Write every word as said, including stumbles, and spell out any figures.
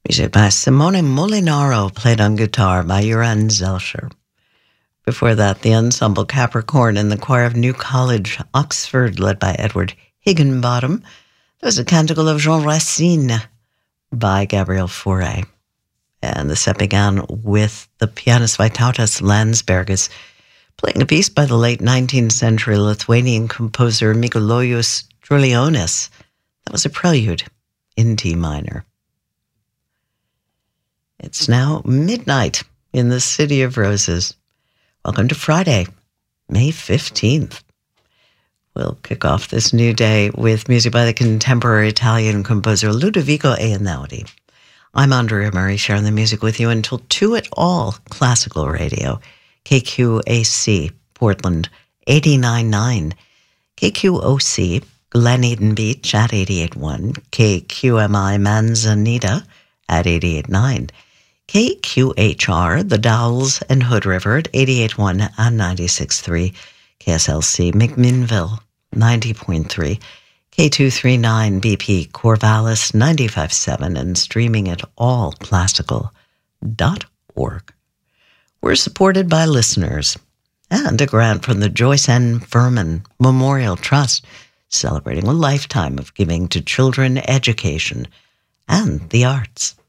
Music by Simone Molinaro, played on guitar by Joran Zelscher. Before that, the ensemble Capricorn and the choir of New College, Oxford, led by Edward Higginbottom. There was a canticle of Jean Racine by Gabriel Fauré. And the set began with the pianist Vytautas Landsbergis playing a piece by the late nineteenth century Lithuanian composer Mikalojus Čiurlionis. That was a prelude in D minor. It's now midnight in the City of Roses. Welcome to Friday, May fifteenth. We'll kick off this new day with music by the contemporary Italian composer Ludovico Einaudi. I'm Andrea Murray, sharing the music with you until two at all classical radio. K Q A C, Portland, eighty-nine point nine. K Q O C, Glen Eden Beach at eighty-eight point one. K Q M I Manzanita at eighty-eight point nine. K Q H R, The Dalles and Hood River at eighty-eight point one and ninety-six point three. K S L C McMinnville, ninety point three. K two thirty-nine B P Corvallis, ninety-five point seven, and streaming at all classical dot org. We're supported by listeners and a grant from the Joyce N. Furman Memorial Trust, celebrating a lifetime of giving to children, education, and the arts.